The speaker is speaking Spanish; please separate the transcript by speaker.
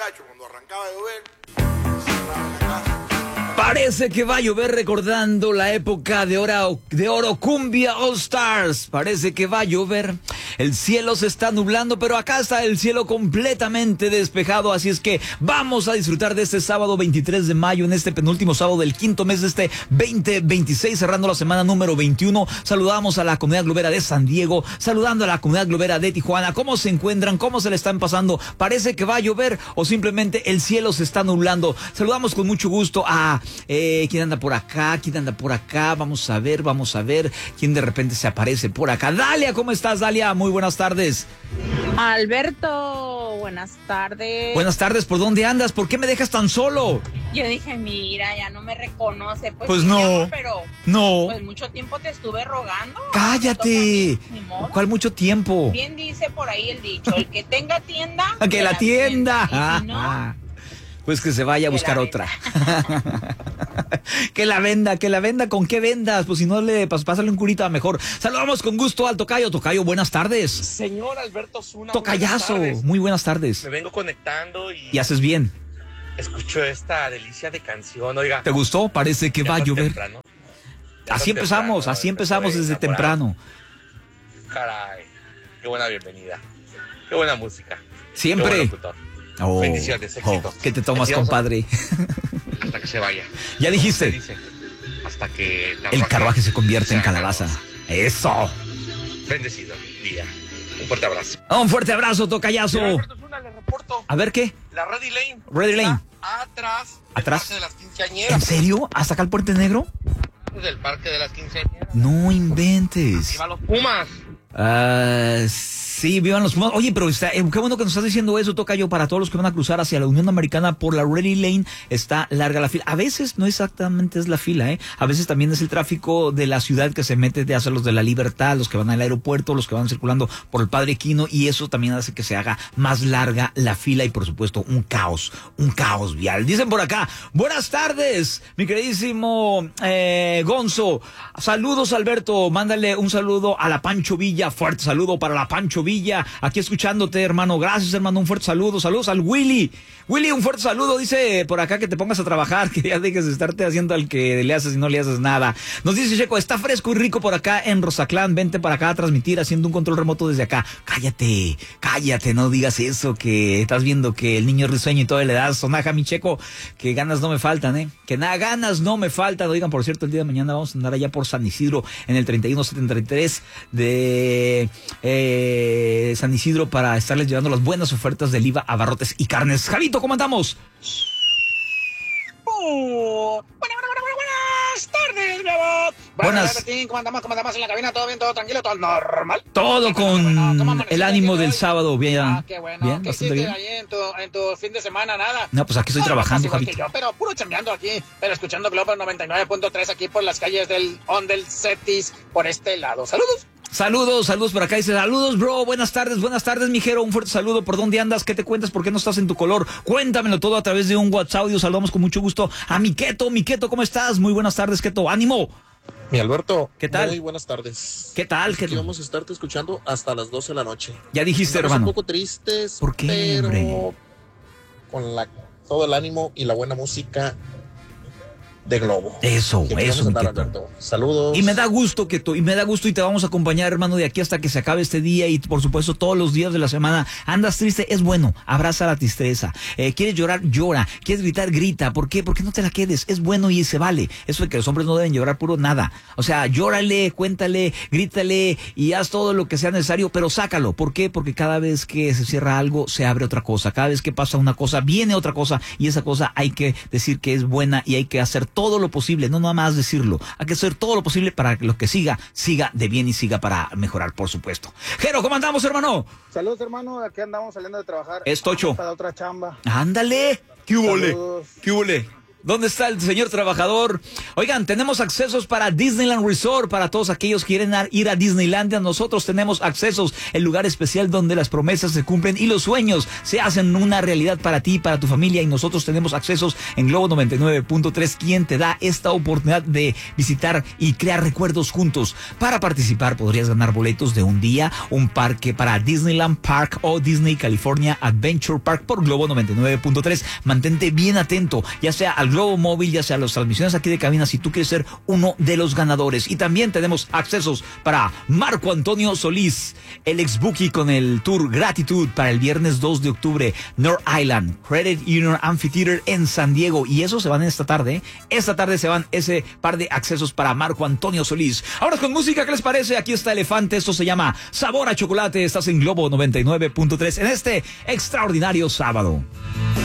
Speaker 1: muchachos, cuando arrancaba a llover, cerraba la casa.
Speaker 2: Parece que va a llover, recordando la época de oro Cumbia All Stars. Parece que va a llover. El cielo se está nublando, pero acá está el cielo completamente despejado. Así es que vamos a disfrutar de este sábado 23 de mayo, en este penúltimo sábado del quinto mes de este 2026, cerrando la semana número 21. Saludamos a la comunidad globera de San Diego, saludando a la comunidad globera de Tijuana. ¿Cómo se encuentran? ¿Cómo se le están pasando? ¿Parece que va a llover o simplemente el cielo se está nublando? Saludamos con mucho gusto a ¿quién anda por acá? ¿Quién anda por acá? Vamos a ver quién de repente se aparece por acá. Dalia, ¿cómo estás, Dalia? Muy buenas tardes.
Speaker 3: Alberto, buenas tardes.
Speaker 2: Buenas tardes, ¿por dónde andas? ¿Por qué me dejas tan solo?
Speaker 3: Yo dije, mira, ya no me reconoce.
Speaker 2: Pues
Speaker 3: sí,
Speaker 2: no,
Speaker 3: amor, pero
Speaker 2: no.
Speaker 3: pues mucho tiempo te estuve rogando.
Speaker 2: Cállate.
Speaker 3: Ni modo.
Speaker 2: ¿Cuál mucho tiempo?
Speaker 3: Bien dice por ahí el dicho, el que tenga tienda,
Speaker 2: que la tienda.
Speaker 3: Y si no,
Speaker 2: pues que se vaya a buscar otra. que la venda, ¿con qué vendas? Pues si no pásale un curita mejor. Saludamos con gusto al Tocayo. Tocayo, buenas tardes.
Speaker 4: Señor Alberto Zuna.
Speaker 2: Tocayazo, muy buenas tardes.
Speaker 4: Me vengo conectando
Speaker 2: y haces bien.
Speaker 4: Escucho esta delicia de canción, oiga.
Speaker 2: ¿Te gustó? Parece que va a llover.
Speaker 4: Temprano.
Speaker 2: Así empezamos desde temprano.
Speaker 4: Caray, qué buena bienvenida. Qué buena música.
Speaker 2: Siempre.
Speaker 4: Bendiciones, éxito.
Speaker 2: ¿Qué te tomas, compadre?
Speaker 4: Hasta que se vaya.
Speaker 2: ¿Ya dijiste?
Speaker 4: Dice, hasta que
Speaker 2: el carruaje se convierte en calabaza. ¡Eso!
Speaker 4: Bendecido día. Un fuerte abrazo.
Speaker 2: Un fuerte abrazo, Tocayazo.
Speaker 4: Le reporto.
Speaker 2: A ver, ¿qué?
Speaker 4: La Ready Lane.
Speaker 2: Ready Lane.
Speaker 4: Atrás.
Speaker 2: ¿Atrás?
Speaker 4: Del parque de las quinceañeras.
Speaker 2: ¿En serio? ¿Hasta acá el Puente Negro?
Speaker 4: Del parque de las quinceañeras.
Speaker 2: No inventes.
Speaker 4: ¡Viva los Pumas!
Speaker 2: Sí, vivan los Pumas. Oye, pero qué bueno que nos estás diciendo eso, Tocayo. Para todos los que van a cruzar hacia la Unión Americana por la Ready Lane, está larga la fila. A veces no exactamente es la fila, a veces también es el tráfico de la ciudad que se mete de hacer los de la Libertad, los que van al aeropuerto, los que van circulando por el Padre Quino, y eso también hace que se haga más larga la fila y, por supuesto, un caos vial. Dicen por acá, buenas tardes, mi queridísimo Gonzo. Saludos, Alberto. Mándale un saludo a la Pancho Villa. Fuerte saludo para la Pancho Villa. Aquí escuchándote, hermano. Gracias, hermano. Un fuerte saludo. Saludos al Willy. Willy, un fuerte saludo. Dice por acá que te pongas a trabajar, que ya dejes de estarte haciendo al que le haces y no le haces nada. Nos dice Checo, está fresco y rico por acá en Rosaclán. Vente para acá a transmitir haciendo un control remoto desde acá. Cállate, no digas eso, que estás viendo que el niño es risueño y todo le das sonaja, mi Checo. Que ganas no me faltan, que nada, ganas no me faltan. Oigan, por cierto, el día de mañana vamos a andar allá por San Isidro en el 3173 de San Isidro para estarles llevando las buenas ofertas del IVA, abarrotes y carnes. Javito, ¿cómo andamos?
Speaker 5: Buenas tardes, mi amor.
Speaker 2: Buenas.
Speaker 5: ¿Cómo andamos en la cabina? ¿Todo bien, todo tranquilo, todo normal?
Speaker 2: Todo con el ánimo del sábado, bien.
Speaker 5: Qué bueno.
Speaker 2: Bien,
Speaker 5: ¿Qué
Speaker 2: bastante
Speaker 5: hiciste
Speaker 2: bien.
Speaker 5: ahí en tu fin de semana? Nada.
Speaker 2: No, pues aquí estoy trabajando,
Speaker 5: igual que
Speaker 2: Javito.
Speaker 5: yo, pero puro chambeando aquí, pero escuchando Global 99.3 aquí por las calles del Cetis, por este lado. Saludos.
Speaker 2: Saludos por acá. Dice, saludos, bro, buenas tardes, mijero, un fuerte saludo. ¿Por dónde andas? ¿Qué te cuentas? ¿Por qué no estás en tu color? Cuéntamelo todo a través de un WhatsApp. Saludamos con mucho gusto a mi Keto, ¿cómo estás? Muy buenas tardes, Keto, ánimo.
Speaker 6: Mi Alberto,
Speaker 2: ¿qué tal?
Speaker 6: Muy buenas tardes.
Speaker 2: ¿Qué tal, Keto?
Speaker 6: Aquí vamos a estarte escuchando hasta las 12 de la noche.
Speaker 2: Ya dijiste,
Speaker 6: Estamos
Speaker 2: hermano.
Speaker 6: un poco tristes,
Speaker 2: ¿Por qué,
Speaker 6: pero
Speaker 2: hombre?
Speaker 6: Con todo el ánimo y la buena música de Globo.
Speaker 2: Eso,
Speaker 6: mi
Speaker 2: Keto.
Speaker 6: Saludos.
Speaker 2: Y me da gusto, Keto, y te vamos a acompañar, hermano, de aquí hasta que se acabe este día y, por supuesto, todos los días de la semana. Andas triste, es bueno, abraza la tristeza. ¿Quieres llorar? Llora. ¿Quieres gritar? Grita. ¿Por qué? Porque no te la quedes. Es bueno y se vale. Eso de que los hombres no deben llorar puro nada. O sea, llórale, cuéntale, grítale y haz todo lo que sea necesario, pero sácalo. ¿Por qué? Porque cada vez que se cierra algo, se abre otra cosa. Cada vez que pasa una cosa, viene otra cosa, y esa cosa hay que decir que es buena y hay que hacer todo lo posible, no nada más decirlo. Hay que hacer todo lo posible para que lo que siga de bien y siga para mejorar, por supuesto. Jero, ¿cómo andamos, hermano?
Speaker 7: Saludos, hermano. Aquí andamos saliendo de trabajar.
Speaker 2: Es Tocho.
Speaker 7: Para otra chamba.
Speaker 2: Ándale. ¿Qué hubole? ¿Qué hubole? ¿Dónde está el señor trabajador? Oigan, tenemos accesos para Disneyland Resort, para todos aquellos que quieren ir a Disneylandia. Nosotros tenemos accesos, el lugar especial donde las promesas se cumplen y los sueños se hacen una realidad para ti, para tu familia. Y nosotros tenemos accesos en Globo 99.3, quien te da esta oportunidad de visitar y crear recuerdos juntos. Para participar podrías ganar boletos de un día, un parque para Disneyland Park o Disney California Adventure Park por Globo 99.3. Mantente bien atento, ya sea al Globo Móvil, ya sea a las transmisiones aquí de cabina, si tú quieres ser uno de los ganadores. Y también tenemos accesos para Marco Antonio Solís, el ex Buki, con el tour Gratitud para el viernes 2 de octubre, North Island, Credit Union Amphitheater en San Diego. Y eso se van esta tarde, ¿eh? Esta tarde se van ese par de accesos para Marco Antonio Solís. Ahora con música, ¿qué les parece? Aquí está Elefante, esto se llama Sabor a Chocolate. Estás en Globo 99.3 en este extraordinario sábado.